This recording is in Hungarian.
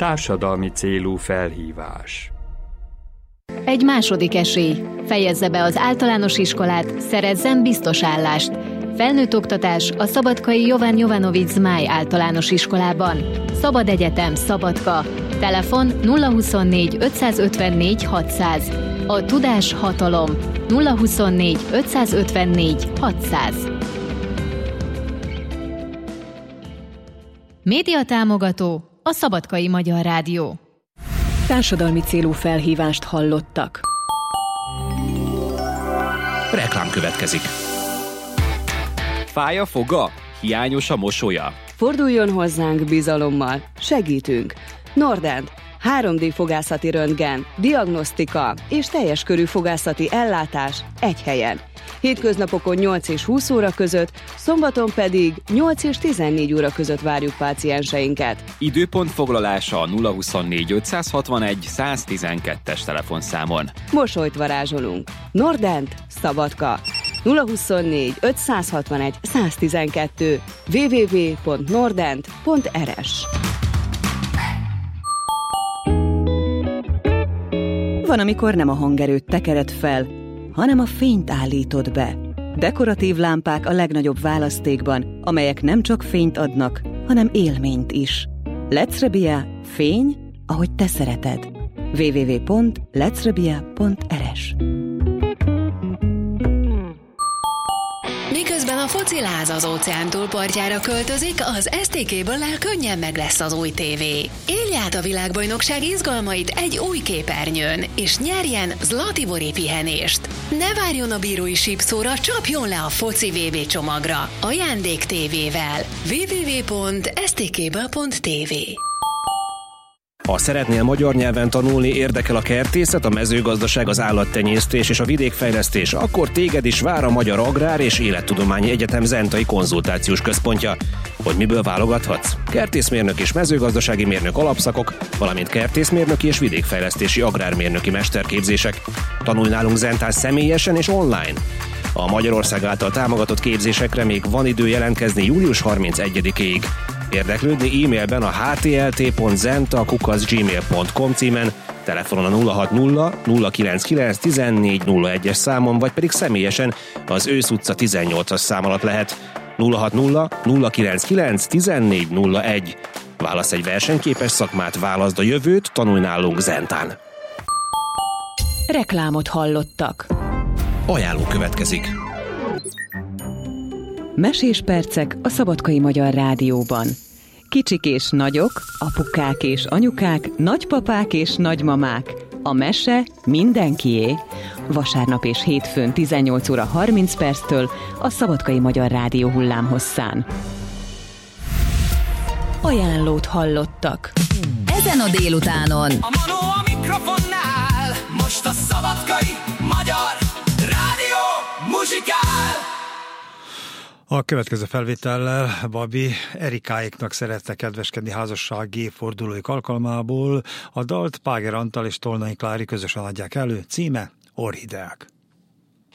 Társadalmi célú felhívás. Egy második esély. Fejezze be az általános iskolát, szerezzen biztos állást. Felnőtt oktatás a szabadkai Jovan Jovanovic Zmáj általános iskolában. Szabad egyetem, Szabadka. Telefon 024 554 600. A tudás hatalom. 024 554 600. Média támogató a Szabadkai Magyar Rádió. Társadalmi célú felhívást hallottak. Reklám következik. Fáj a foga? Hiányos a mosolya? Forduljon hozzánk bizalommal, segítünk. Nordent, 3D fogászati röntgen, diagnosztika és teljes körű fogászati ellátás egy helyen. Hétköznapokon 8 és 20 óra között, szombaton pedig 8 és 14 óra között várjuk pácienseinket. Időpont foglalása a 024 561 112-es telefonszámon. Mosolyt varázsolunk. Nordent, Szabadka. 024 561 112 www.nordent.rs. Van, amikor nem a hangerőt tekered fel, hanem a fényt állítod be. Dekoratív lámpák a legnagyobb választékban, amelyek nem csak fényt adnak, hanem élményt is. Lecrebia, fény, ahogy te szereted. www.lecrebia.rs. Miközben a fociláz az óceán túlpartjára költözik, az STK-ből könnyen meg lesz az új tévé. Élj át a világbajnokság izgalmait egy új képernyőn, és nyerjen Zlatibori pihenést. Ne várjon a bírói sípszóra, csapjon le a foci VB csomagra. Ajándék tévével. www.stkből.tv. Ha szeretnél magyar nyelven tanulni, érdekel a kertészet, a mezőgazdaság, az állattenyésztés és a vidékfejlesztés, akkor téged is vár a Magyar Agrár és Élettudományi Egyetem Zentai Konzultációs Központja. Hogy miből válogathatsz? Kertészmérnök és mezőgazdasági mérnök alapszakok, valamint kertészmérnöki és vidékfejlesztési agrármérnöki mesterképzések. Tanulj nálunk Zentán személyesen és online. A Magyarország által támogatott képzésekre még van idő jelentkezni július 31-ig. Érdeklődni e-mailben a htlt.zenta@gmail.com címen, telefonon a 060 099 1401-es számon, vagy pedig személyesen az Ősz utca 18-as szám alatt lehet. 060 099 1401. Válasz egy versenyképes szakmát, válaszd a jövőt, tanulj nálunk Zentán. Reklámot hallottak. Ajánló következik. Mesés percek a Szabadkai Magyar Rádióban. Kicsik és nagyok, apukák és anyukák, nagypapák és nagymamák. A mese mindenkié. Vasárnap és hétfőn 18 óra 30 perctől a Szabadkai Magyar Rádió hullámhosszán. Ajánlót hallottak. Ezen a délutánon a Manó a mikrofonnál, most a Szabadkai Magyar Rádió muzsikál. A következő felvétellel Babi Erikáéknak szeretne kedveskedni házassági évfordulóik alkalmából. A dalt Páger Antal és Tolnai Klári közösen adják elő, címe Orhideák.